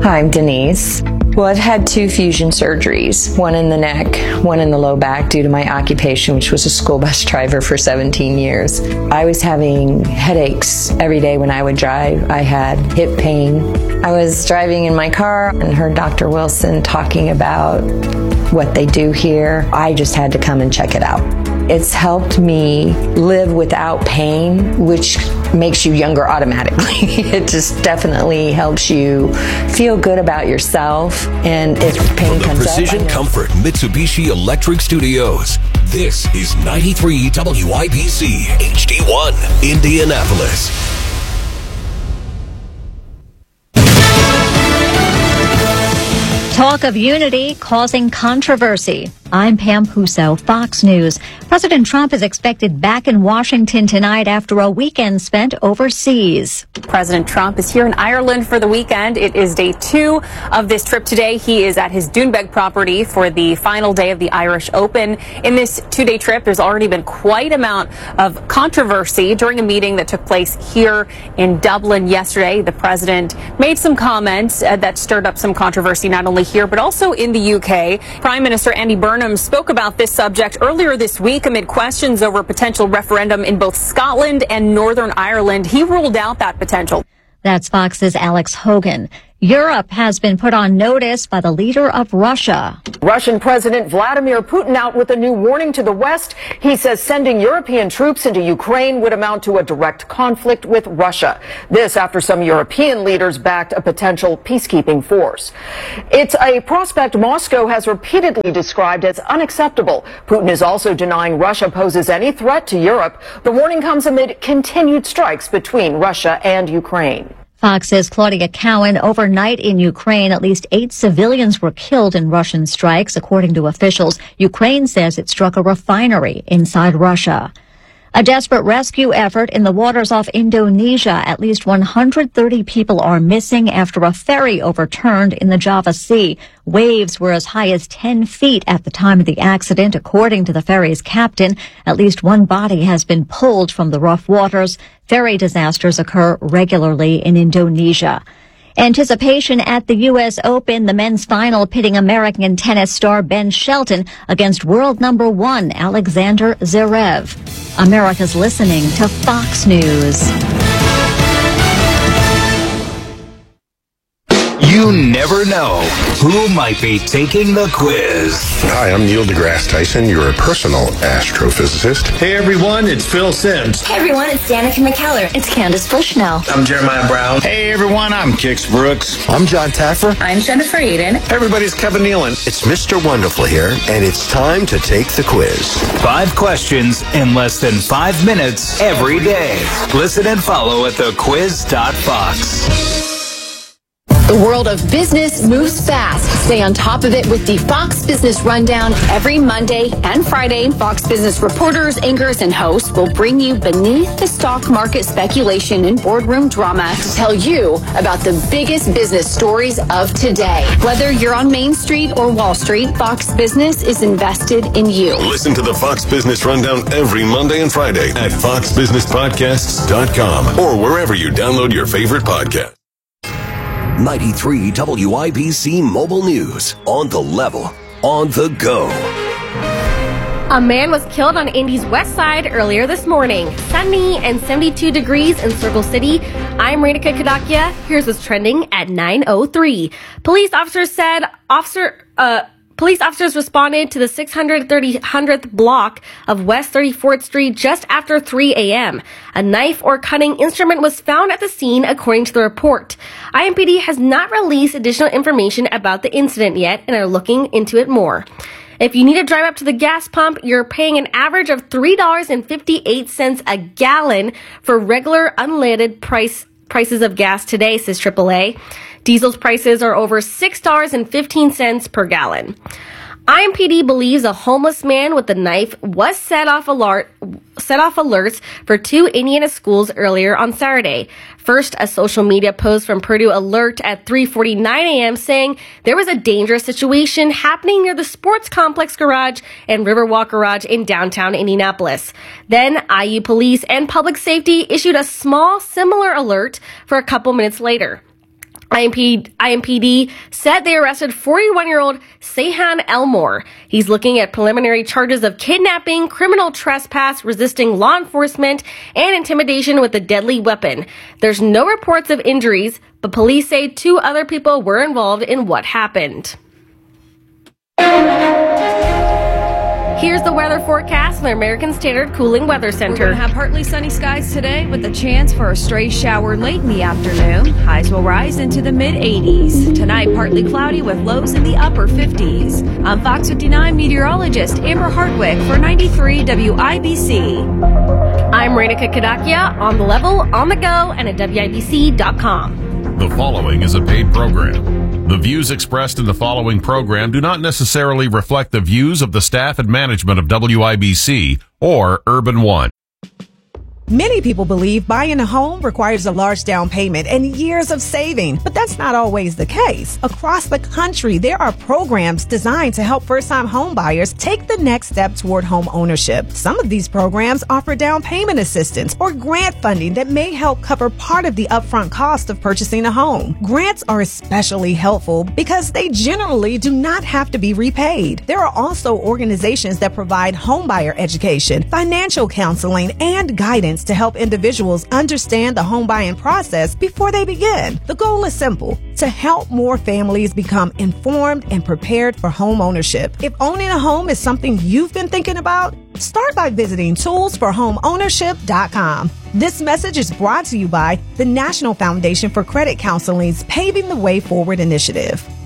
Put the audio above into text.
Hi, I'm Denise. Well, I've had 2 fusion surgeries, one in the neck, one in the low back due to my occupation, which was a school bus driver for 17 years. I was having headaches every day when I would drive. I had hip pain. I was driving in my car and heard Dr. Wilson talking about what they do here. I just had to come and check it out. It's helped me live without pain, which makes you younger automatically. It just definitely helps you feel good about yourself. And if pain comes up... Precision Comfort Mitsubishi Electric Studios. This is 93 WIBC HD1, Indianapolis. Talk of unity causing controversy. I'm Pam Puso, Fox News. President Trump is expected back in Washington tonight after a weekend spent overseas. President Trump is here in Ireland for the weekend. It is day 2 of this trip today. He is at his Doonbeg property for the final day of the Irish Open. In this 2-day trip, there's already been quite amount of controversy during a meeting that took place here in Dublin yesterday. The president made some comments that stirred up some controversy, not only here, but also in the UK. Prime Minister Andy Burnham spoke about this subject earlier this week amid questions over a potential referendum in both Scotland and Northern Ireland. He ruled out that potential. That's Fox's Alex Hogan. Europe has been put on notice by the leader of Russia. Russian President Vladimir Putin out with a new warning to the West. He says sending European troops into Ukraine would amount to a direct conflict with Russia. This after some European leaders backed a potential peacekeeping force. It's a prospect Moscow has repeatedly described as unacceptable. Putin is also denying Russia poses any threat to Europe. The warning comes amid continued strikes between Russia and Ukraine. Fox's Claudia Cowan. Overnight in Ukraine, at least 8 civilians were killed in Russian strikes, according to officials. Ukraine says it struck a refinery inside Russia. A desperate rescue effort in the waters off Indonesia. At least 130 people are missing after a ferry overturned in the Java Sea. Waves were as high as 10 feet at the time of the accident, according to the ferry's captain. At least 1 body has been pulled from the rough waters. Ferry disasters occur regularly in Indonesia. Anticipation at the U.S. Open, the men's final pitting American tennis star Ben Shelton against world number 1 Alexander Zverev. America's listening to Fox News. You never know who might be taking the quiz. Hi, I'm Neil deGrasse Tyson, your personal astrophysicist. Hey everyone, it's Phil Simms. Hey everyone, it's Danica McKellar. It's Candace Bushnell. I'm Jeremiah Brown. Hey everyone, I'm Kix Brooks. I'm John Taffer. I'm Jennifer Aiden. Hey everybody, it's Kevin Nealon. It's Mr. Wonderful here, and it's time to take the quiz. 5 questions in less than 5 minutes every day. Listen and follow at thequiz.fox. The world of business moves fast. Stay on top of it with the Fox Business Rundown. Every Monday and Friday, Fox Business reporters, anchors, and hosts will bring you beneath the stock market speculation and boardroom drama to tell you about the biggest business stories of today. Whether you're on Main Street or Wall Street, Fox Business is invested in you. Listen to the Fox Business Rundown every Monday and Friday at foxbusinesspodcasts.com or wherever you download your favorite podcast. 93 WIBC Mobile News. On the level, on the go. A man was killed on Indy's west side earlier this morning. Sunny and 72 degrees in Circle City. I'm Renika Kadakia. Here's what's trending at 9:03. Police officers responded to the 630th block of West 34th Street just after 3 a.m. A knife or cutting instrument was found at the scene, according to the report. IMPD has not released additional information about the incident yet and are looking into it more. If you need to drive up to the gas pump, you're paying an average of $3.58 a gallon for regular unleaded prices of gas today, says AAA. Diesel's prices are over $6.15 per gallon. IMPD believes a homeless man with a knife was set off alerts for 2 Indiana schools earlier on Saturday. First, a social media post from Purdue Alert at 3:49 a.m. saying there was a dangerous situation happening near the Sports Complex Garage and Riverwalk Garage in downtown Indianapolis. Then, IU Police and Public Safety issued a small, similar alert for a couple minutes later. IMPD said they arrested 41-year-old Seyhan Elmore. He's looking at preliminary charges of kidnapping, criminal trespass, resisting law enforcement, and intimidation with a deadly weapon. There's no reports of injuries, but police say 2 other people were involved in what happened. Here's the weather forecast from the American Standard Cooling Weather Center. We're going to have partly sunny skies today with a chance for a stray shower late in the afternoon. Highs will rise into the mid-80s. Tonight, partly cloudy with lows in the upper 50s. I'm Fox 59 meteorologist Amber Hardwick for 93 WIBC. I'm Renika Kadakia on the level, on the go, and at WIBC.com. The following is a paid program. The views expressed in the following program do not necessarily reflect the views of the staff and management of WIBC or Urban One. Many people believe buying a home requires a large down payment and years of saving, but that's not always the case. Across the country, there are programs designed to help first-time home buyers take the next step toward home ownership. Some of these programs offer down payment assistance or grant funding that may help cover part of the upfront cost of purchasing a home. Grants are especially helpful because they generally do not have to be repaid. There are also organizations that provide homebuyer education, financial counseling, and guidance to help individuals understand the home buying process before they begin. The goal is simple: to help more families become informed and prepared for home ownership. If owning a home is something you've been thinking about, start by visiting toolsforhomeownership.com. This message is brought to you by the National Foundation for Credit Counseling's Paving the Way Forward initiative.